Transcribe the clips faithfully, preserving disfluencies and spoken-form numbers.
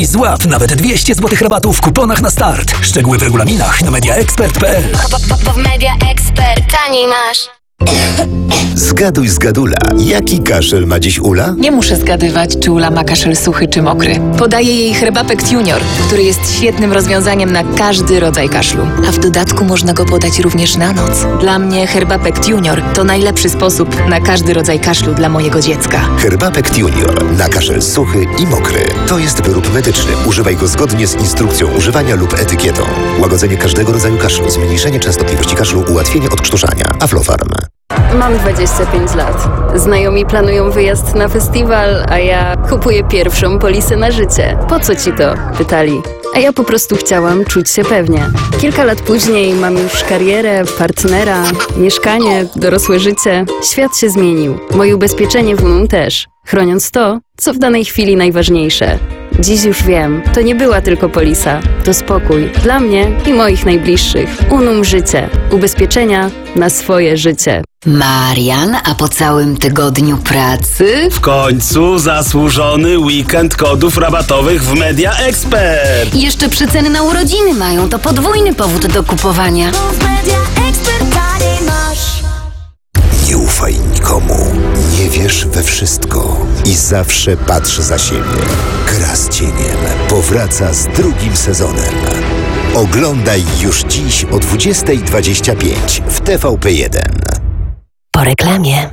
I złap nawet dwieście złotych rabatu w kuponach na start. Szczegóły w regulaminach na media expert kropka p l. W Media Expert taniej masz. Zgaduj z Gadula, jaki kaszel ma dziś Ula? Nie muszę zgadywać, czy Ula ma kaszel suchy czy mokry. Podaję jej Herbapekt Junior, który jest świetnym rozwiązaniem na każdy rodzaj kaszlu. A w dodatku można go podać również na noc. Dla mnie Herbapekt Junior to najlepszy sposób na każdy rodzaj kaszlu dla mojego dziecka. Herbapekt Junior na kaszel suchy i mokry. To jest wyrób medyczny. Używaj go zgodnie z instrukcją używania lub etykietą. Łagodzenie każdego rodzaju kaszlu, zmniejszenie częstotliwości kaszlu, ułatwienie odkrztuszania. Aflofarm. Mam dwadzieścia pięć lat. Znajomi planują wyjazd na festiwal, a ja kupuję pierwszą polisę na życie. Po co ci to? Pytali. A ja po prostu chciałam czuć się pewnie. Kilka lat później mam już karierę, partnera, mieszkanie, dorosłe życie. Świat się zmienił. Moje ubezpieczenie w Unum też. Chroniąc to, co w danej chwili najważniejsze. Dziś już wiem, to nie była tylko polisa. To spokój dla mnie i moich najbliższych. Unum Życie. Ubezpieczenia na swoje życie. Marian, a po całym tygodniu pracy? W końcu zasłużony weekend kodów rabatowych w Media Expert. I jeszcze przeceny na urodziny mają, to podwójny powód do kupowania. W Media Expert taniej masz. Nie ufaj nikomu. Nie wierz we wszystko. I zawsze patrz za siebie. Gra z cieniem powraca z drugim sezonem. Oglądaj już dziś o dwudziesta dwadzieścia pięć w T V P jeden. Po reklamie.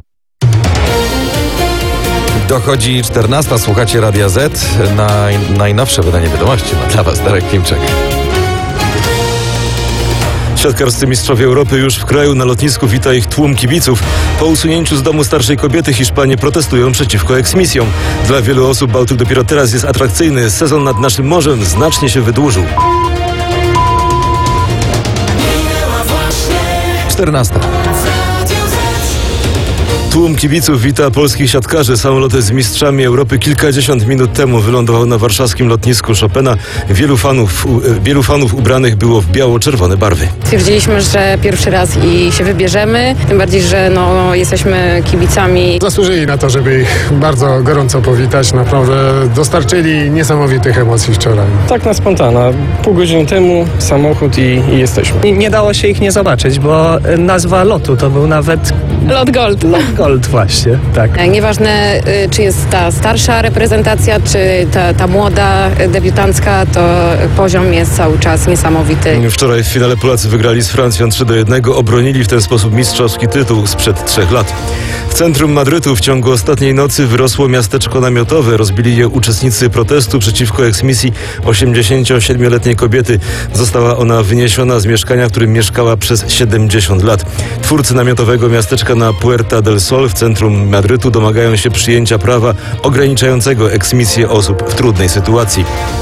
Dochodzi czternasta, słuchacie Radia Z. Naj, najnowsze wydanie wiadomości ma dla Was Darek Klimczak. Siatkarscy mistrzowie Europy już w kraju. Na lotnisku wita ich tłum kibiców. Po usunięciu z domu starszej kobiety Hiszpanie protestują przeciwko eksmisjom. Dla wielu osób Bałtyk dopiero teraz jest atrakcyjny. Sezon nad naszym morzem znacznie się wydłużył. czternasta. Tłum kibiców wita polskich siatkarzy. Samolot z mistrzami Europy kilkadziesiąt minut temu wylądował na warszawskim lotnisku Chopina. Wielu fanów, wielu fanów ubranych było w biało-czerwone barwy. Stwierdziliśmy, że pierwszy raz i się wybierzemy, tym bardziej, że no, jesteśmy kibicami. Zasłużyli na to, żeby ich bardzo gorąco powitać. Naprawdę dostarczyli niesamowitych emocji wczoraj. Tak na spontana. Pół godziny temu samochód i, i jesteśmy. Nie, nie dało się ich nie zobaczyć, bo nazwa lotu to był nawet... Lot Gold. Lot Gold właśnie, tak. Nieważne, czy jest ta starsza reprezentacja, czy ta, ta młoda, debiutancka, to poziom jest cały czas niesamowity. Wczoraj w finale Polacy wygrali z Francją trzy do jednego, obronili w ten sposób mistrzowski tytuł sprzed trzech lat. W centrum Madrytu w ciągu ostatniej nocy wyrosło miasteczko namiotowe. Rozbili je uczestnicy protestu przeciwko eksmisji osiemdziesięciosiedmioletniej kobiety. Została ona wyniesiona z mieszkania, w którym mieszkała przez siedemdziesiąt lat. Twórcy namiotowego miasteczka na Puerta del Sol w centrum Madrytu domagają się przyjęcia prawa ograniczającego eksmisję osób w trudnej sytuacji.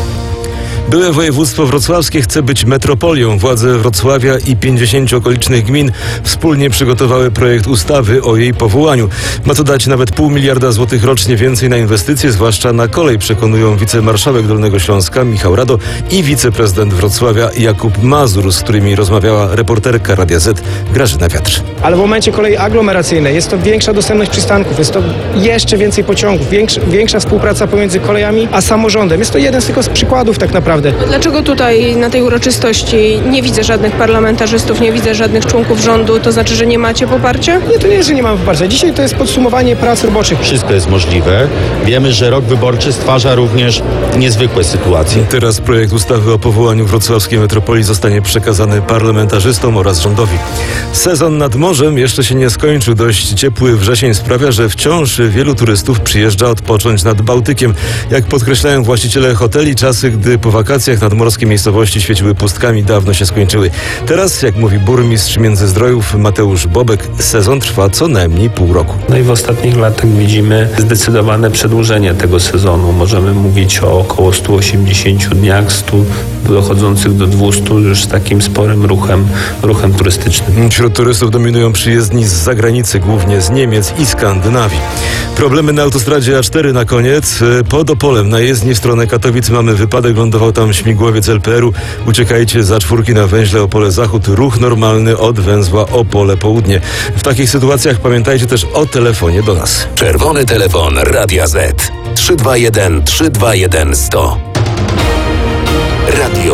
Byłe województwo wrocławskie chce być metropolią. Władze Wrocławia i pięćdziesięciu okolicznych gmin wspólnie przygotowały projekt ustawy o jej powołaniu. Ma to dać nawet pół miliarda złotych rocznie więcej na inwestycje, zwłaszcza na kolej, przekonują wicemarszałek Dolnego Śląska Michał Rado i wiceprezydent Wrocławia Jakub Mazur, z którymi rozmawiała reporterka Radia Z Grażyna Wiatr. Ale w momencie kolei aglomeracyjnej jest to większa dostępność przystanków, jest to jeszcze więcej pociągów, większa, większa współpraca pomiędzy kolejami a samorządem. Jest to jeden z tylko z przykładów tak naprawdę. Dlaczego tutaj na tej uroczystości nie widzę żadnych parlamentarzystów, nie widzę żadnych członków rządu? To znaczy, że nie macie poparcia? Nie, to nie jest, że nie mamy poparcia. Dzisiaj to jest podsumowanie prac roboczych. Wszystko jest możliwe. Wiemy, że rok wyborczy stwarza również niezwykłe sytuacje. Teraz projekt ustawy o powołaniu wrocławskiej metropolii zostanie przekazany parlamentarzystom oraz rządowi. Sezon nad morzem jeszcze się nie skończył. Dość ciepły wrzesień sprawia, że wciąż wielu turystów przyjeżdża odpocząć nad Bałtykiem. Jak podkreślają właściciele hoteli, czasy, gdy po wakacjach nadmorskie miejscowości świeciły pustkami, dawno się skończyły. Teraz, jak mówi burmistrz Międzyzdrojów Mateusz Bobek, sezon trwa co najmniej pół roku. No i w ostatnich latach widzimy zdecydowane przedłużenie tego sezonu. Możemy mówić o około stu osiemdziesięciu dniach, stu dochodzących do dwustu już z takim sporym ruchem, ruchem turystycznym. Wśród turystów dominują przyjezdni z zagranicy, głównie z Niemiec i Skandynawii. Problemy na autostradzie A cztery na koniec. Pod Opolem na jezdni w stronę Katowic mamy wypadek, lądował tam śmigłowiec L P R u. Uciekajcie za czwórki na węźle Opole Zachód. Ruch normalny od węzła Opole Południe. W takich sytuacjach pamiętajcie też o telefonie do nas. Czerwony telefon Radia Z. trzy dwa jeden trzy dwa jeden sto.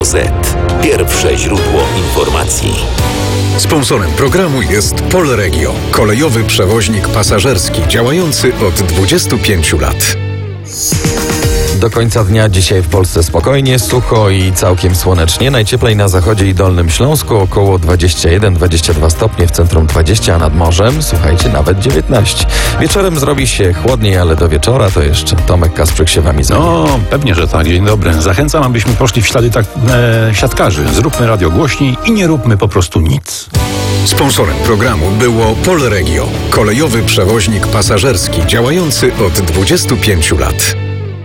Radio Z. Pierwsze źródło informacji. Sponsorem programu jest Polregio, kolejowy przewoźnik pasażerski działający od dwudziestu pięciu lat. Do końca dnia dzisiaj w Polsce spokojnie, sucho i całkiem słonecznie. Najcieplej na zachodzie i Dolnym Śląsku, około dwadzieścia jeden dwadzieścia dwa stopnie, w centrum dwadzieścia, a nad morzem, słuchajcie, nawet dziewiętnaście. Wieczorem zrobi się chłodniej, ale do wieczora to jeszcze Tomek Kasprzyk się wami zajmie. No, pewnie, że tak. Dzień dobry. Zachęcam, abyśmy poszli w ślady tak e, siatkarzy. Zróbmy radio głośniej i nie róbmy po prostu nic. Sponsorem programu było Polregio, kolejowy przewoźnik pasażerski działający od dwudziestu pięciu lat.